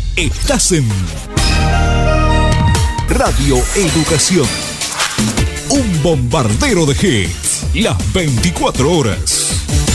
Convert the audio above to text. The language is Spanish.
Estás en Radio Educación. Un bombardero de hits. Las 24 horas.